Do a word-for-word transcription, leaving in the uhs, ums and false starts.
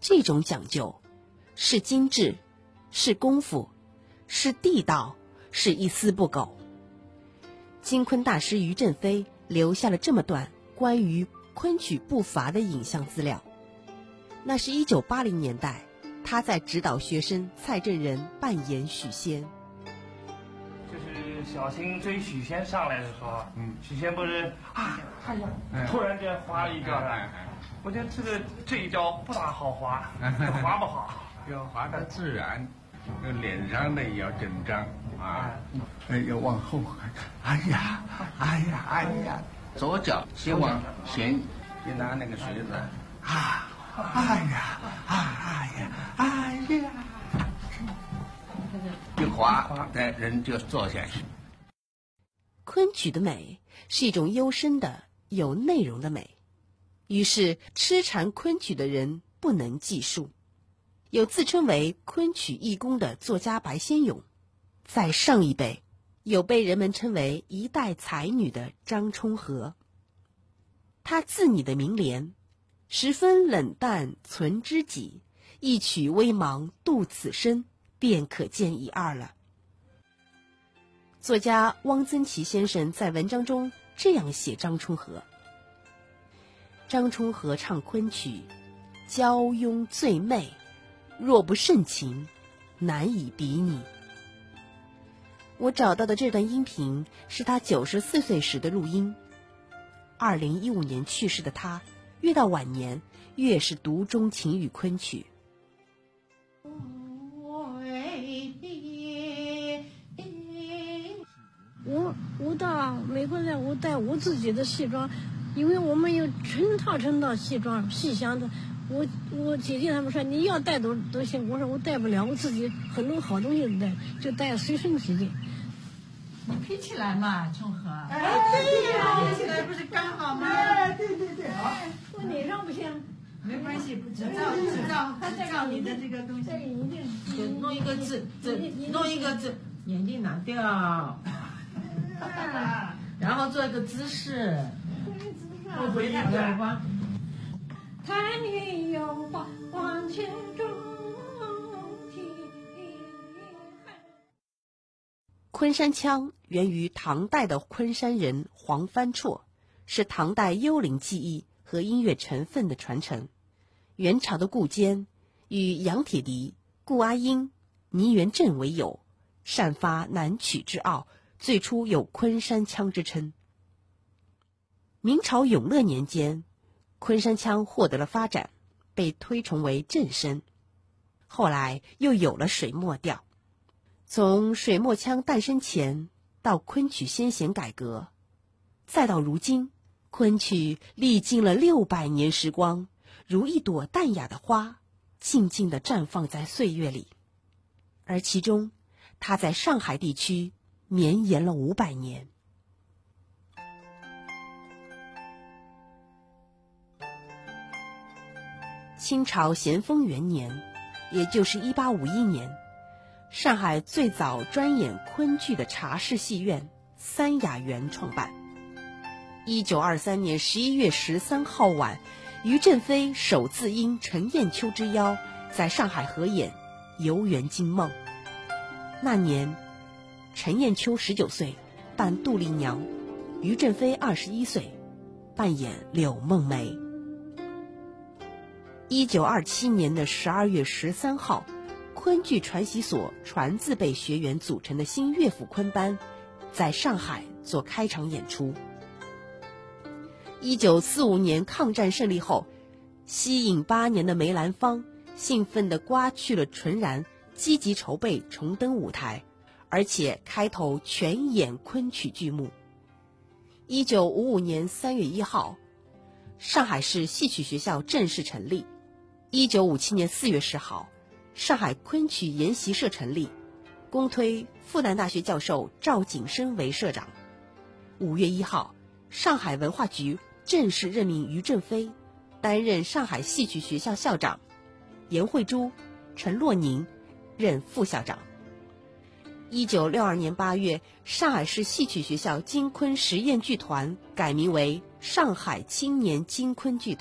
这种讲究，是精致，是功夫，是地道，是一丝不苟。京昆大师于振飞留下了这么段关于昆曲步伐的影像资料。那是一九八零年代，他在指导学生蔡振仁扮演许仙。 就是小青追许仙上来的时候，嗯，许仙不是啊，哎呀，突然间滑了一跤来，我觉得这个这一跤不大好滑，滑不好， 要滑得自然，这脸上呢也要紧张啊，哎，要往后看，哎呀，哎呀，哎呀，左脚先往前，先拿那个靴子，啊，哎呀，哎呀，哎呀，一滑，哎，人就坐下去。 昆曲的美是一种幽深的、有内容的美，于是痴缠昆曲的人不能计数。有自称为昆曲义工的作家白先勇，在上一辈有被人们称为一代才女的张充和。她自拟的名联十分冷淡存知己，一曲微茫度此生，便可见一二了。作家汪曾祺先生在文章中这样写张充和：张充和唱昆曲，娇慵最媚，若不盛情，难以比拟。我找到的这段音频是他九十四岁时的录音。二零一五年去世的他，越到晚年越是独钟情于昆曲。 我我到美国来，我带我自己的戏装，因为我们有成套成套戏装戏箱的。我我姐姐他们说你要带都都行，我说我带不了，我自己很多好东西都带，就带随身皮的。 你披起来嘛，充和。 哎，对呀， 披起来不是刚好吗？ 哎，对对对，好。我脸上不行。 没关系，不知道知道知道你的这个东西。弄一个字，字弄一个字，眼镜拿掉。然后做一个姿势， 我回来耳光。 看你拥抱往前中庭。 昆山腔源于唐代的昆山人黄帆绰，是唐代幽灵技艺和音乐成分的传承。元朝的顾坚与杨铁笛、顾阿英、倪元振为友，擅发南曲之奥，最初有昆山腔之称。明朝永乐年间，昆山腔获得了发展，被推崇为正声。后来又有了水墨调。从水墨腔诞生前到昆曲先贤改革，再到如今，昆曲历经了六百年时光，如一朵淡雅的花，静静地绽放在岁月里。而其中，它在上海地区绵延了五百年。清朝咸丰元年，也就是一八五一年，上海最早专演昆剧的茶室戏院三雅园创办。一九二三年十一月十三号晚，于振飞首次应陈砚秋之邀，在上海合演《游园惊梦》。那年，陈砚秋十九岁，扮杜丽娘；于振飞二十一岁，扮演柳梦梅。一九二七年的十二月十三号，昆剧传习所传字辈学员组成的新乐府昆班在上海做开场演出。一九四五年抗战胜利后，息影八年的梅兰芳兴奋地刮去了纯然，积极筹备重登舞台，而且开头全演昆曲剧目。一九五五年三月一号，上海市戏曲学校正式成立。一九五七年四月十号，上海昆曲研习社成立，公推复旦大学教授赵景生为社长。五月一号，上海文化局正式任命于振飞担任上海戏曲学校校长，严慧珠、陈洛宁任副校长。一九六二年八月，上海市戏曲学校京昆实验剧团改名为上海青年京昆剧团。